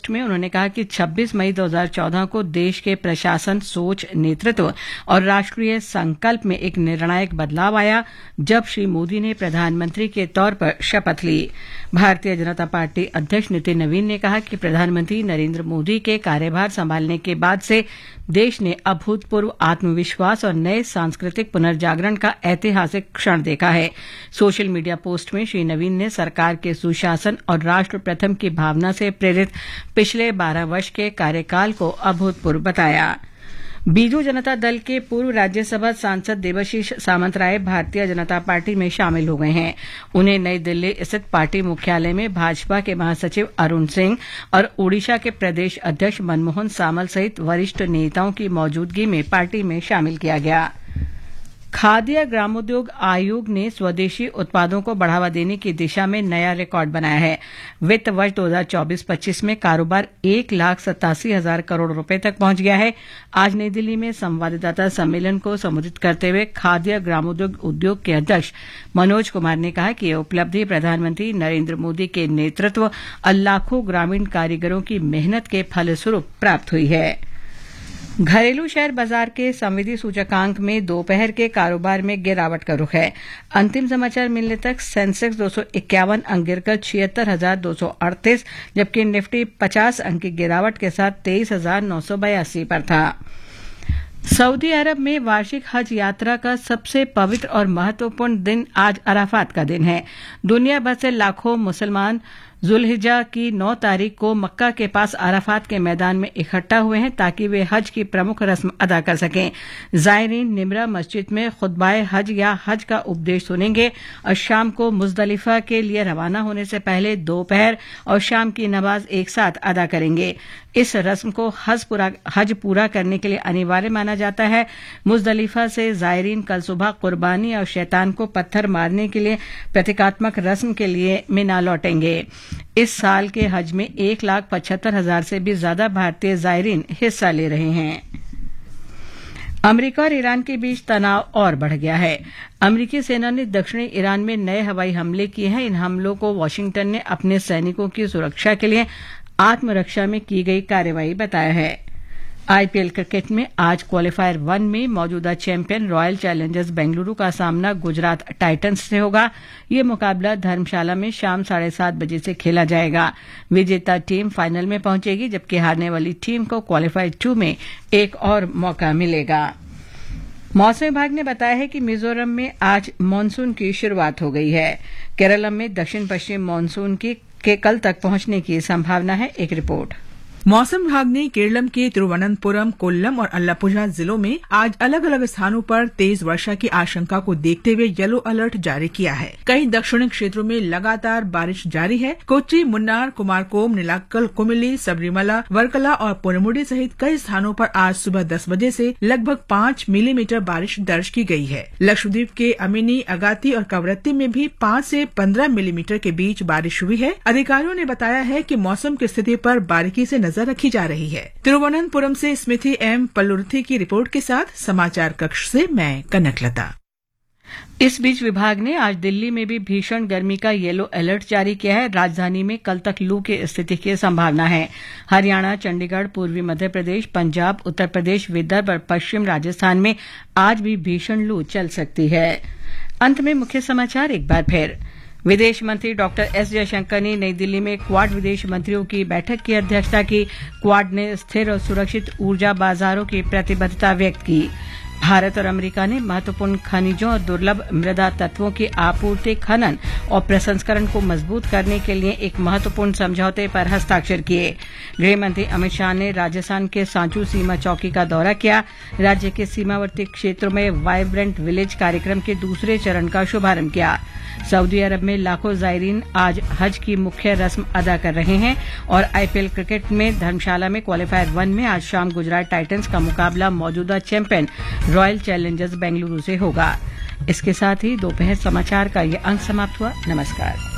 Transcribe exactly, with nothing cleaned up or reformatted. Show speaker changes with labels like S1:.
S1: Post में उन्होंने कहा कि छब्बीस मई दो हज़ार चौदह को देश के प्रशासन, सोच, नेतृत्व और राष्ट्रीय संकल्प में एक निर्णायक बदलाव आया जब श्री मोदी ने प्रधानमंत्री के तौर पर शपथ ली। भारतीय जनता पार्टी अध्यक्ष नितिन नवीन ने कहा कि प्रधानमंत्री नरेंद्र मोदी के कार्यभार संभालने के बाद से देश ने अभूतपूर्व आत्मविश्वास और नए सांस्कृतिक पुनर्जागरण का ऐतिहासिक क्षण देखा है। सोशल मीडिया पोस्ट में श्री नवीन ने सरकार के सुशासन और राष्ट्र प्रथम की भावना से प्रेरित पिछले बारह वर्ष के कार्यकाल को अभूतपूर्व बताया। बीजू जनता दल के पूर्व राज्यसभा सांसद देवाशीष सामंतराय भारतीय जनता पार्टी में शामिल हो गए हैं। उन्हें नई दिल्ली स्थित पार्टी मुख्यालय में भाजपा के महासचिव अरुण सिंह और ओडिशा के प्रदेश अध्यक्ष मनमोहन सामल सहित वरिष्ठ नेताओं की मौजूदगी में पार्टी में शामिल किया गया। खाद्य ग्रामोद्योग आयोग ने स्वदेशी उत्पादों को बढ़ावा देने की दिशा में नया रिकॉर्ड बनाया है। वित्त वर्ष दो हज़ार चौबीस पच्चीस में कारोबार एक लाख सतासी हजार करोड़ रुपए तक पहुंच गया है। आज नई दिल्ली में संवाददाता सम्मेलन को संबोधित करते हुए खाद्य ग्रामोद्योग उद्योग के अध्यक्ष मनोज कुमार ने कहा कि यह उपलब्धि प्रधानमंत्री नरेंद्र मोदी के नेतृत्व और लाखों ग्रामीण कारीगरों की मेहनत के फलस्वरूप प्राप्त हुई है। घरेलू शेयर बाजार के संविधि सूचकांक में दोपहर के कारोबार में गिरावट का रुख है। अंतिम समाचार मिलने तक सेंसेक्स दो सौ इक्यावन अंक गिरकर छिहत्तर हजार दो सौ अड़तीस, जबकि निफ्टी पचास अंक की गिरावट के साथ तेईस हजार नौ सौ बयासी पर था। सऊदी अरब में वार्षिक हज यात्रा का सबसे पवित्र और महत्वपूर्ण दिन आज अराफात का दिन है। दुनिया भर से लाखों मुसलमान जुल्हिज्जा की नौ तारीख को मक्का के पास अराफात के मैदान में इकट्ठा हुए हैं ताकि वे हज की प्रमुख रस्म अदा कर सकें। जायरीन निमरा मस्जिद में खुतबाए हज या हज का उपदेश सुनेंगे और शाम को मुजदलिफा के लिए रवाना होने से पहले दोपहर और शाम की नमाज एक साथ अदा करेंगे। इस रस्म को हज पूरा, हज पूरा करने के लिए अनिवार्य माना जाता है। मुजदलिफा से जायरीन कल सुबह कुर्बानी और शैतान को पत्थर मारने के लिए प्रतीकात्मक रस्म के लिए मिना लौटेंगे। इस साल के हज में एक लाख पचहत्तर हजार से भी ज्यादा भारतीय जायरीन हिस्सा ले रहे हैं। अमेरिका और ईरान के बीच तनाव और बढ़ गया है। अमेरिकी सेना ने दक्षिणी ईरान में नए हवाई हमले किए हैं। इन हमलों को वॉशिंगटन ने अपने सैनिकों की सुरक्षा के लिए आत्मरक्षा में की गई कार्रवाई बताया है। आईपीएल क्रिकेट में आज क्वालीफायर वन में मौजूदा चैंपियन रॉयल चैलेंजर्स बेंगलुरु का सामना गुजरात टाइटंस से होगा। ये मुकाबला धर्मशाला में शाम साढ़े सात बजे से खेला जाएगा। विजेता टीम फाइनल में पहुंचेगी, जबकि हारने वाली टीम को क्वालीफायर टू में एक और मौका मिलेगा। मौसम विभाग ने बताया है कि मिजोरम में आज मानसून की शुरुआत हो गई है। केरल में दक्षिण पश्चिम मानसून की के कल तक पहुंचने की संभावना है। एक रिपोर्ट।
S2: मौसम विभाग ने केरलम के तिरुवनंतपुरम, कोल्लम और अल्लापुझा जिलों में आज अलग अलग स्थानों पर तेज वर्षा की आशंका को देखते हुए येलो अलर्ट जारी किया है। कई दक्षिणी क्षेत्रों में लगातार बारिश जारी है। कोच्चि, मुन्नार, कुमारकोम, नीलाक्कल, कुमिली, सबरीमला, वर्कला और पोनमुडी सहित कई स्थानों पर आज सुबह दस बजे से लगभग पाँच मिलीमीटर बारिश दर्ज की गई है। लक्षद्वीप के अमिनी, अगाती और कवरत्ती में भी पाँच से पंद्रह मिलीमीटर के बीच बारिश हुई है। अधिकारियों ने बताया है कि मौसम की स्थिति पर बारीकी से रखी जा रही है। तिरुवनंतपुरम से स्मृति एम पल्लुर्थी की रिपोर्ट के साथ समाचार कक्ष से मैं कनकलता।
S1: इस बीच विभाग ने आज दिल्ली में भी भीषण गर्मी का येलो अलर्ट जारी किया है। राजधानी में कल तक लू की स्थिति की संभावना है। हरियाणा, चंडीगढ़, पूर्वी मध्य प्रदेश, पंजाब, उत्तर प्रदेश, विदर्भ और पश्चिम राजस्थान में आज भी भीषण लू चल सकती है। अंत में मुख्य समाचार एक बार फिर। विदेश मंत्री डॉक्टर एस जयशंकर ने नई दिल्ली में क्वाड विदेश मंत्रियों की बैठक की अध्यक्षता की। क्वाड ने स्थिर और सुरक्षित ऊर्जा बाजारों की प्रतिबद्धता व्यक्त की। भारत और अमेरिका ने महत्वपूर्ण खनिजों और दुर्लभ मृदा तत्वों की आपूर्ति, खनन और प्रसंस्करण को मजबूत करने के लिए एक महत्वपूर्ण समझौते पर हस्ताक्षर किए। गृह मंत्री अमित शाह ने राजस्थान के सांचू सीमा चौकी का दौरा किया। राज्य के सीमावर्ती क्षेत्रों में वाइब्रेंट विलेज कार्यक्रम के दूसरे चरण का शुभारंभ किया। सऊदी अरब में लाखों जायरीन आज हज की मुख्य रस्म अदा कर रहे हैं। और आईपीएल क्रिकेट में धर्मशाला में क्वालीफायर वन में आज शाम गुजरात टाइटंस का मुकाबला मौजूदा चैंपियन रॉयल चैलेंजर्स बेंगलुरु से होगा। इसके साथ ही दोपहर समाचार का ये अंक समाप्त हुआ। नमस्कार।